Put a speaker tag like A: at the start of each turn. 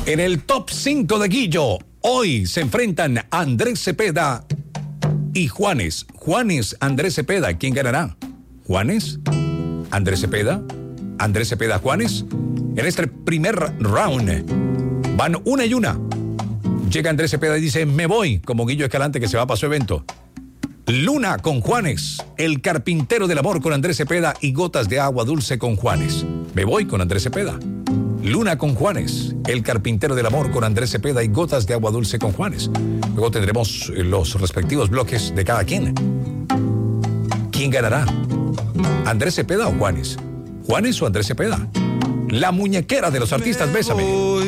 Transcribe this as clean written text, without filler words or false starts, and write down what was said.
A: En el top 5 de Guillo, hoy se enfrentan Andrés Cepeda y Juanes. Juanes, Andrés Cepeda, ¿quién ganará? ¿Juanes? ¿Andrés Cepeda? ¿Andrés Cepeda, Juanes? En este primer round van una y una. Llega Andrés Cepeda y dice, me voy, como Guillo Escalante que se va para su evento. Luna con Juanes, El carpintero del amor con Andrés Cepeda y Gotas de agua dulce con Juanes. Me voy con Andrés Cepeda. Luna con Juanes, El carpintero del amor con Andrés Cepeda y Gotas de agua dulce con Juanes. Luego tendremos los respectivos bloques de cada quien. ¿Quién ganará? ¿Andrés Cepeda o Juanes? ¿Juanes o Andrés Cepeda? La muñequera de los artistas, bésame.